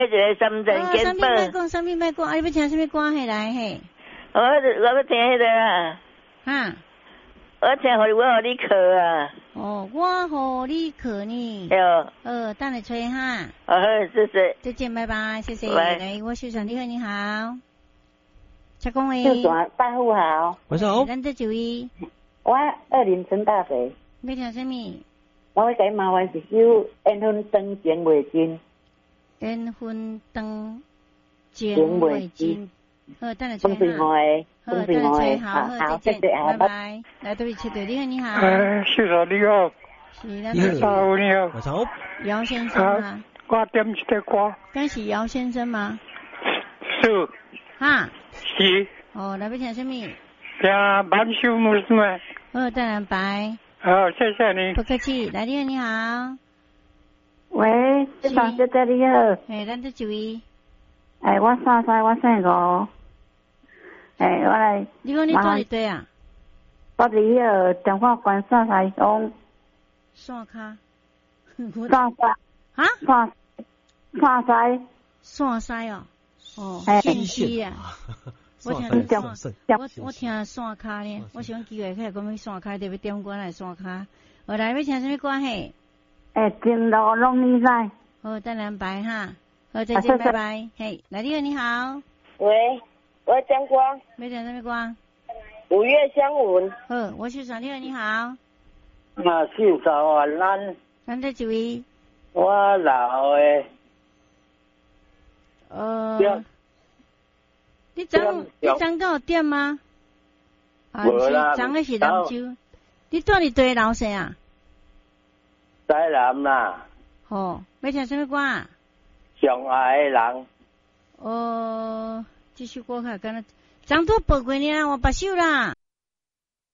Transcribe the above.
一个三层金宝。 啥物别讲，啊，你要听啥物歌嘿来嘿？ 我要听迄个啊。 哈。 我听我互你课啊。 哦，我互你课呢。 对。 等下吹哈。 好，谢谢。 再见，拜拜，谢谢。 来， 我秀传，你好。蔡公伟。 秀传，大户好。 晚上好。 咱这几位。 我20陈大肥。 要听什么？ 我要给麻烦一首缘分灯前未尽。 缘分灯前未尽。好，等下吹哈。好，等下吹，好，再见，拜拜。来，对不起，对，你好。 秀传你好。 是， 大户你好。 晚上好。 姚先生吗？ 我点一个歌。 敢是姚先生吗？ 是。 哈。 是。 来要听什么？ 听满手木什么？ 当然白。 好，谢谢你。 不客气，来你好。 喂，秀传姐姐你好。 咱这几位。 我3岁，我姓吴。我来。 你讲你住伫对啊？ 住伫迄个中华关山西乡。 山卡。 山西。 啊？ 山西。 山西哦。信息啊。我听山卡呢，我想机会开讲山卡，特别点歌来山卡。来要听什么歌嘿？ 真路拢你知。 好，等人白哈。好，再见，拜拜。嘿，来你好。 喂，我讲歌。 要听什么歌 ？5月香吻。 好，我是传你好。 秀传晚咱这几位。 我老的。 你昨到点吗？ 无啦。 昨个是南州。你住伫对老谁啊？ 台南啦。 要听什么歌啊？ 上海的人。 这首歌较敢若昨拄报过呢，我把手啦。